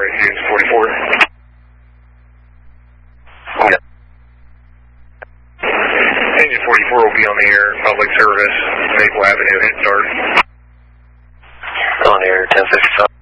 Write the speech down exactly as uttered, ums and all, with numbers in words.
Dunes forty-four. Yeah. Engine forty-four will be on the air, public service, Maple Avenue, hit start. On air, ten fifty-five.